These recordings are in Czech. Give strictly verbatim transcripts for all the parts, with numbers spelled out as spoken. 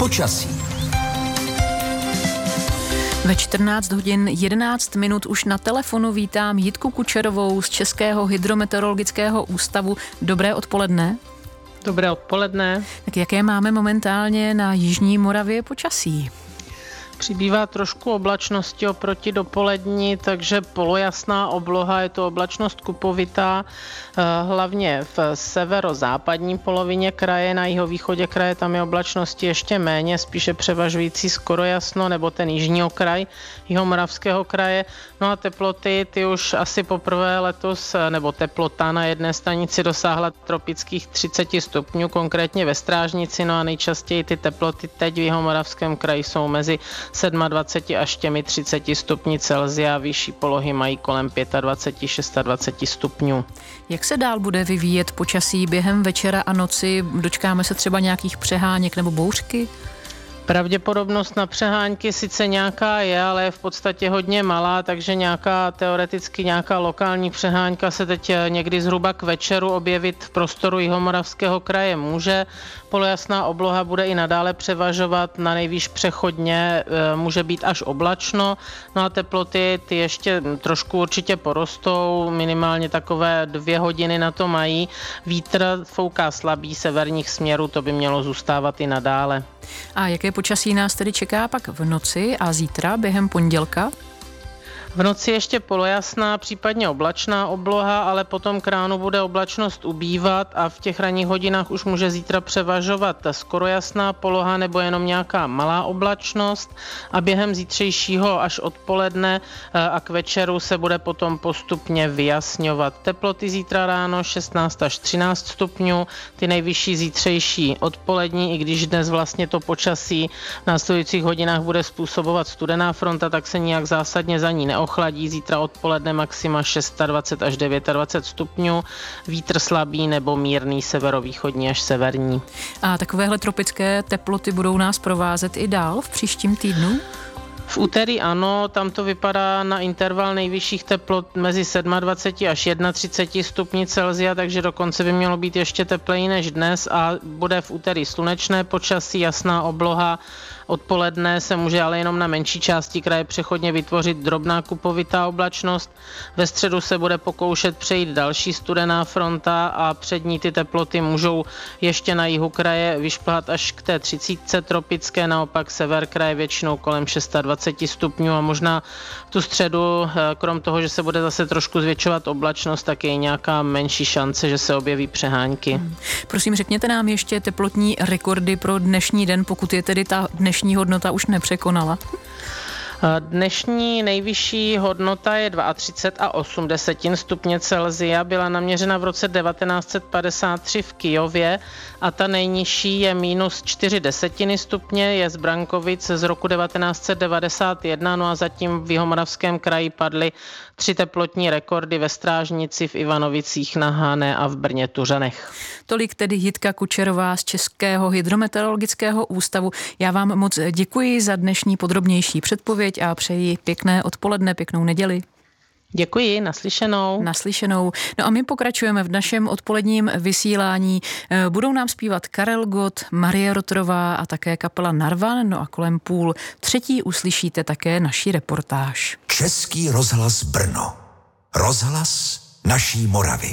Počasí. Ve čtrnáct hodin jedenáct minut už na telefonu vítám Jitku Kučerovou z Českého hydrometeorologického ústavu. Dobré odpoledne. Dobré odpoledne. Tak jaké máme momentálně na jižní Moravě počasí? Přibývá trošku oblačnosti oproti dopolední, takže polojasná obloha, je to oblačnost kupovitá, hlavně v severozápadní polovině kraje, na jihovýchodě kraje tam je oblačnosti ještě méně, spíše převažující skoro jasno, nebo ten jižní okraj jihomoravského kraje. No a teploty, ty už asi poprvé letos, nebo teplota na jedné stanici dosáhla tropických třicet stupňů, konkrétně ve Strážnici, no a nejčastěji ty teploty teď v jihomoravském kraji jsou mezi dvacet sedm až těmi třicet stupni Celsia, vyšší polohy mají kolem dvacet pět až dvacet šest stupňů. Jak se dál bude vyvíjet počasí během večera a noci? Dočkáme se třeba nějakých přeháněk nebo bouřky? Pravděpodobnost na přehánky sice nějaká je, ale je v podstatě hodně malá, takže nějaká teoreticky nějaká lokální přehánka se teď někdy zhruba k večeru objevit v prostoru jihomoravského kraje může. Polojasná obloha bude i nadále převažovat, na nejvýš přechodně může být až oblačno, no a teploty ty ještě trošku určitě porostou, minimálně takové dvě hodiny na to mají. Vítr fouká slabý severních směrů, to by mělo zůstávat i nadále. A jaké počasí nás tedy čeká pak v noci a zítra během pondělka? V noci ještě polojasná, případně oblačná obloha, ale potom k ránu bude oblačnost ubývat a v těch ranních hodinách už může zítra převažovat skoro jasná poloha nebo jenom nějaká malá oblačnost a během zítřejšího až odpoledne a k večeru se bude potom postupně vyjasňovat. Teploty zítra ráno šestnáct až třináct stupňů, ty nejvyšší zítřejší odpolední, i když dnes vlastně to počasí v následujících hodinách bude způsobovat studená fronta, tak se nijak zásadně za ní ne ochladí, zítra odpoledne maxima dvacet šest až dvacet devět stupňů, vítr slabý nebo mírný severovýchodní až severní. A takovéhle tropické teploty budou nás provázet i dál v příštím týdnu? V úterý ano, tam to vypadá na interval nejvyšších teplot mezi dvacet sedm až třicet jedna stupni Celsia, takže dokonce by mělo být ještě tepleji než dnes a bude v úterý slunečné počasí, jasná obloha. Odpoledne se může ale jenom na menší části kraje přechodně vytvořit drobná kupovitá oblačnost. Ve středu se bude pokoušet přejít další studená fronta a přední ty teploty můžou ještě na jihu kraje vyšplhat až k té třicítce tropické, naopak sever kraje většinou kolem dvacet šest stupňů a možná tu středu, krom toho, že se bude zase trošku zvětšovat oblačnost, tak je nějaká menší šance, že se objeví přehánky. Hmm. Prosím, řekněte nám ještě teplotní rekordy pro dnešní den, pokud je tedy ta dnešní hodnota už nepřekonala. Dnešní nejvyšší hodnota je třicet dva a osm desetin stupně Celsia, byla naměřena v roce devatenáct set padesát tři v Kyjově a ta nejnižší je minus čtyři desetiny stupně, je z Brankovic z roku devatenáct set devadesát jedna, no a zatím v jihomoravském kraji padly tři teplotní rekordy ve Strážnici, v Ivanovicích na Hané a v Brně Tuřanech. Tolik tedy Jitka Kučerová z Českého hydrometeorologického ústavu. Já vám moc děkuji za dnešní podrobnější předpověď a přeji pěkné odpoledne, pěknou neděli. Děkuji, naslyšenou. Naslyšenou. No a my pokračujeme v našem odpoledním vysílání. Budou nám zpívat Karel Gott, Marie Rotrová a také kapela Narvan. No a kolem půl třetí uslyšíte také naši reportáž. Český rozhlas Brno. Rozhlas naší Moravy.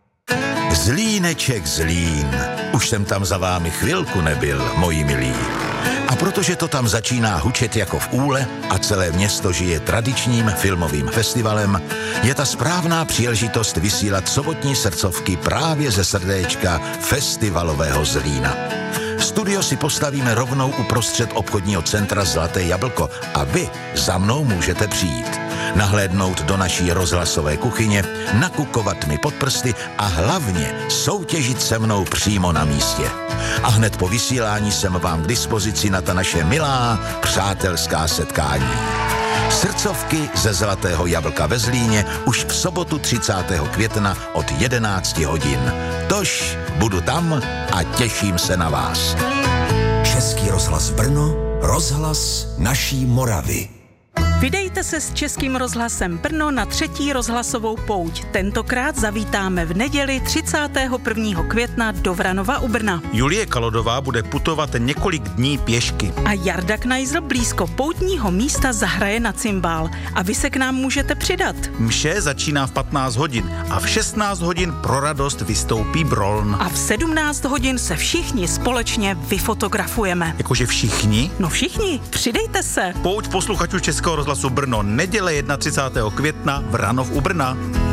Zlíneček Zlín. Už jsem tam za vámi chvilku nebyl, moji milí. A protože to tam začíná hučet jako v úle a celé město žije tradičním filmovým festivalem, je ta správná příležitost vysílat sobotní srdcovky právě ze srdéčka festivalového Zlína. Studio si postavíme rovnou uprostřed obchodního centra Zlaté jablko a vy za mnou můžete přijít. Nahlédnout do naší rozhlasové kuchyně, nakukovat mi pod prsty a hlavně soutěžit se mnou přímo na místě. A hned po vysílání jsem vám k dispozici na ta naše milá přátelská setkání. Srdcovky ze Zlatého jablka ve Zlíně už v sobotu třicátého května od jedenácti hodin. Tož budu tam a těším se na vás. Český rozhlas Brno, rozhlas naší Moravy. Vydejte se s Českým rozhlasem Brno na třetí rozhlasovou pouť. Tentokrát zavítáme v neděli třicátého prvního května do Vranova u Brna. Julie Kalodová bude putovat několik dní pěšky. A Jarda Knajzl blízko poutního místa zahraje na cymbál. A vy se k nám můžete přidat. Mše začíná v patnáct hodin a v šestnáct hodin pro radost vystoupí Broln. A v sedmnáct hodin se všichni společně vyfotografujeme. Jakože všichni? No všichni, přidejte se. Pouť posluchačů Českého rozhlasu Brno, neděle třicátého prvního května, Vranov u Brna.